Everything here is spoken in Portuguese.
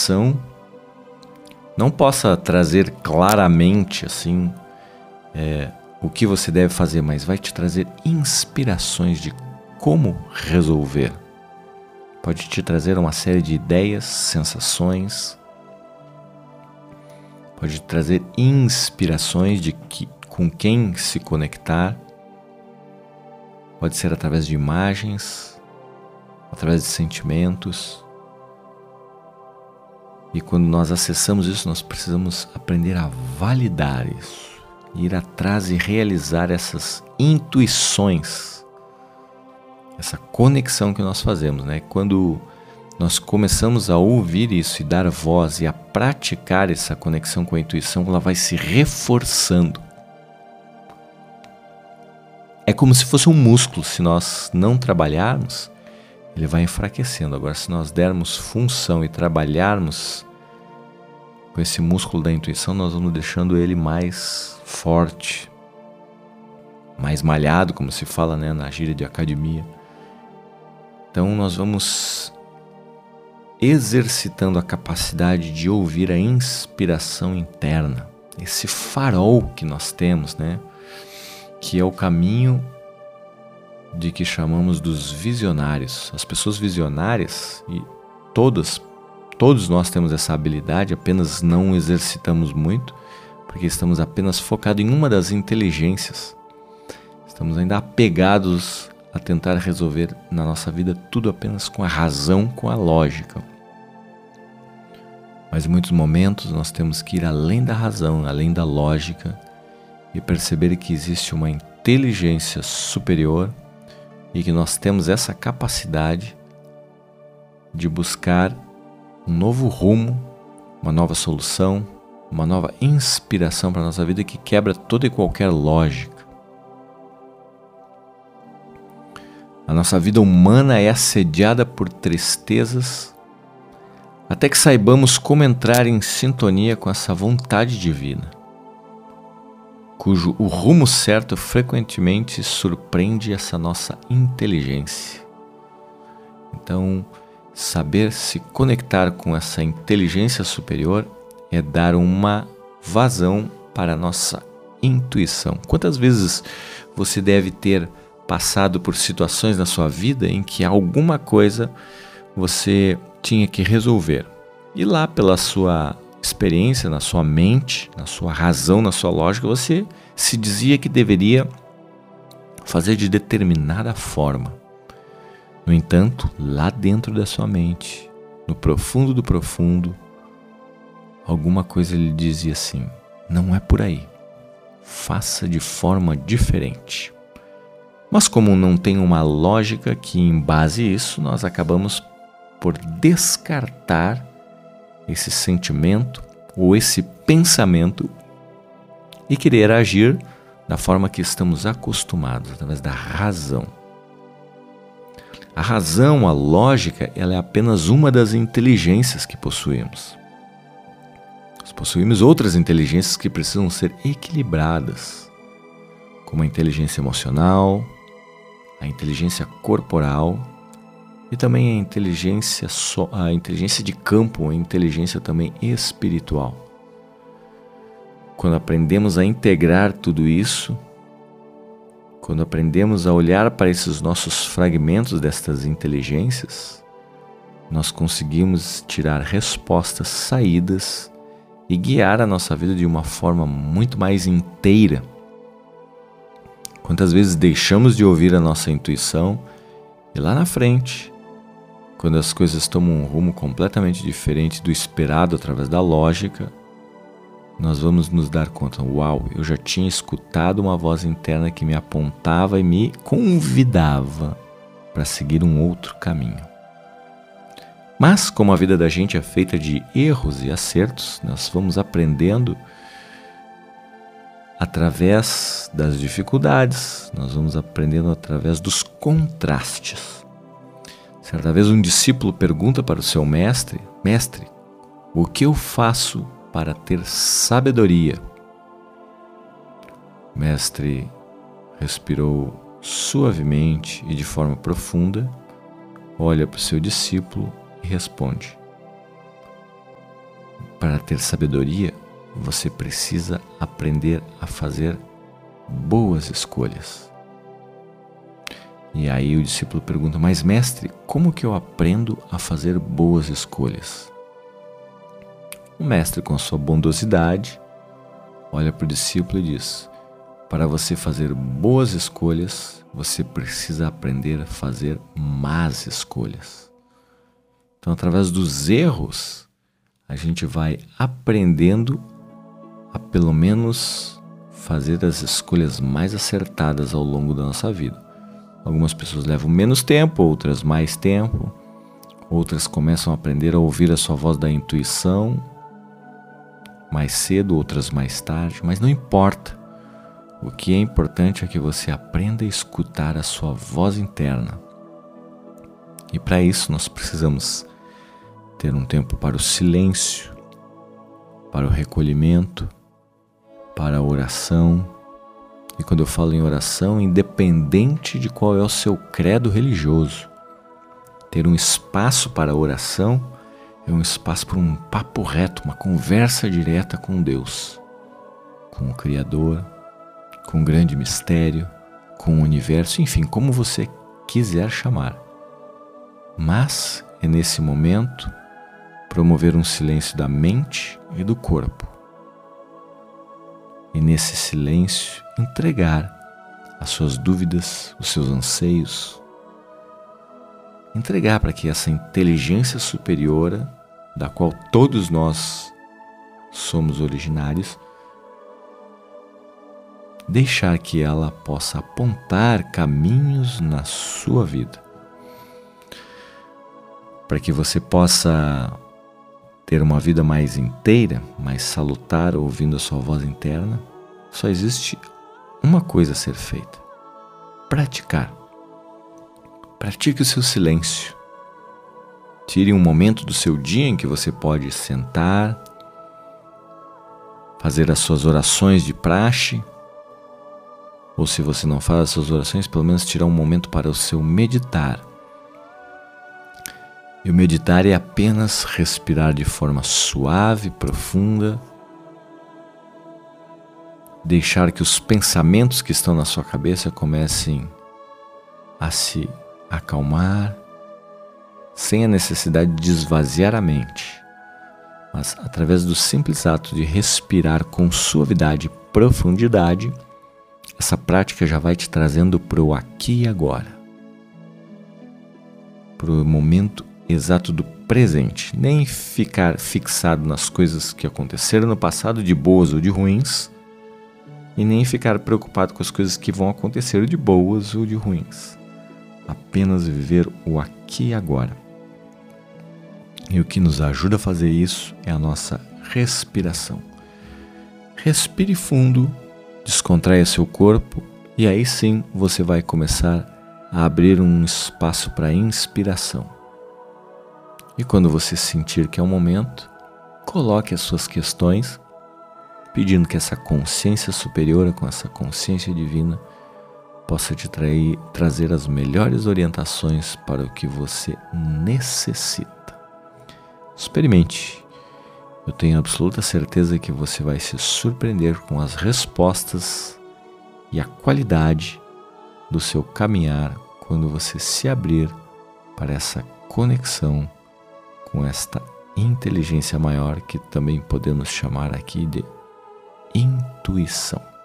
inspiração não possa trazer claramente assim o que você deve fazer, mas vai te trazer inspirações de como resolver. Pode te trazer uma série de ideias, sensações. Pode te trazer inspirações de com quem se conectar. Pode ser através de imagens, através de sentimentos. E quando nós acessamos isso, nós precisamos aprender a validar isso, ir atrás e realizar essas intuições, essa conexão que nós fazemos, né? Quando nós começamos a ouvir isso e dar voz e a praticar essa conexão com a intuição, ela vai se reforçando. É como se fosse um músculo, se nós não trabalharmos, ele vai enfraquecendo. Agora, se nós dermos função e trabalharmos com esse músculo da intuição, nós vamos deixando ele mais forte, mais malhado, como se fala, né, na gíria de academia. Então, nós vamos exercitando a capacidade de ouvir a inspiração interna, esse farol que nós temos, né, que é o caminho de que chamamos dos visionários. As pessoas visionárias, e todos nós temos essa habilidade, apenas não exercitamos muito, porque estamos apenas focados em uma das inteligências. Estamos ainda apegados a tentar resolver na nossa vida tudo apenas com a razão, com a lógica. Mas em muitos momentos nós temos que ir além da razão, além da lógica, e perceber que existe uma inteligência superior e que nós temos essa capacidade de buscar um novo rumo, uma nova solução, uma nova inspiração para a nossa vida que quebra toda e qualquer lógica. A nossa vida humana é assediada por tristezas, até que saibamos como entrar em sintonia com essa vontade divina, cujo o rumo certo frequentemente surpreende essa nossa inteligência. Então, saber se conectar com essa inteligência superior é dar uma vazão para a nossa intuição. Quantas vezes você deve ter passado por situações na sua vida em que alguma coisa você tinha que resolver? E lá, pela sua experiência, na sua mente, na sua razão, na sua lógica, você se dizia que deveria fazer de determinada forma. No entanto, lá dentro da sua mente, no profundo do profundo, alguma coisa lhe dizia assim: não é por aí, faça de forma diferente. Mas como não tem uma lógica que embase isso, nós acabamos por descartar esse sentimento ou esse pensamento e querer agir da forma que estamos acostumados, através da razão. A razão, a lógica, ela é apenas uma das inteligências que possuímos. Nós possuímos outras inteligências que precisam ser equilibradas, como a inteligência emocional, a inteligência corporal e também a inteligência de campo, a inteligência também espiritual. Quando aprendemos a integrar tudo isso, quando aprendemos a olhar para esses nossos fragmentos destas inteligências, nós conseguimos tirar respostas, saídas e guiar a nossa vida de uma forma muito mais inteira. Quantas vezes deixamos de ouvir a nossa intuição e lá na frente, quando as coisas tomam um rumo completamente diferente do esperado através da lógica, nós vamos nos dar conta: uau, eu já tinha escutado uma voz interna que me apontava e me convidava para seguir um outro caminho. Mas como a vida da gente é feita de erros e acertos, nós vamos aprendendo através das dificuldades, nós vamos aprendendo através dos contrastes. Certa vez um discípulo pergunta para o seu mestre: mestre, o que eu faço para ter sabedoria? O mestre respirou suavemente e de forma profunda, olha para o seu discípulo e responde: para ter sabedoria, você precisa aprender a fazer boas escolhas. E aí o discípulo pergunta: mas mestre, como que eu aprendo a fazer boas escolhas? O mestre, com sua bondosidade, olha para o discípulo e diz: para você fazer boas escolhas, você precisa aprender a fazer más escolhas. Então, através dos erros, a gente vai aprendendo a pelo menos fazer as escolhas mais acertadas ao longo da nossa vida. Algumas pessoas levam menos tempo, outras mais tempo, outras começam a aprender a ouvir a sua voz da intuição mais cedo, outras mais tarde, mas não importa. O que é importante é que você aprenda a escutar a sua voz interna. E para isso nós precisamos ter um tempo para o silêncio, para o recolhimento, para a oração. E quando eu falo em oração, independente de qual é o seu credo religioso, ter um espaço para a oração é um espaço para um papo reto, uma conversa direta com Deus, com o Criador, com o grande mistério, com o universo, enfim, como você quiser chamar. Mas é nesse momento promover um silêncio da mente e do corpo. E nesse silêncio entregar as suas dúvidas, os seus anseios, entregar para que essa inteligência superior, da qual todos nós somos originários, deixar que ela possa apontar caminhos na sua vida, para que você possa ter uma vida mais inteira, mais salutar, ouvindo a sua voz interna. Só existe uma coisa a ser feita: praticar. Pratique o seu silêncio. Tire um momento do seu dia em que você pode sentar, fazer as suas orações de praxe, ou se você não faz as suas orações, pelo menos tirar um momento para o seu meditar. E o meditar é apenas respirar de forma suave, profunda, deixar que os pensamentos que estão na sua cabeça comecem a se acalmar, sem a necessidade de esvaziar a mente, mas através do simples ato de respirar com suavidade e profundidade, essa prática já vai te trazendo para o aqui e agora, para o momento exato do presente. Nem ficar fixado nas coisas que aconteceram no passado, de boas ou de ruins, e nem ficar preocupado com as coisas que vão acontecer de boas ou de ruins. Apenas viver o aqui e agora. E o que nos ajuda a fazer isso é a nossa respiração. Respire fundo, descontraia seu corpo, e aí sim você vai começar a abrir um espaço para inspiração. E quando você sentir que é o momento, coloque as suas questões, pedindo que essa consciência superior, com essa consciência divina, possa te trazer as melhores orientações para o que você necessita. Experimente. Eu tenho absoluta certeza que você vai se surpreender com as respostas e a qualidade do seu caminhar quando você se abrir para essa conexão com esta inteligência maior, que também podemos chamar aqui de intuição.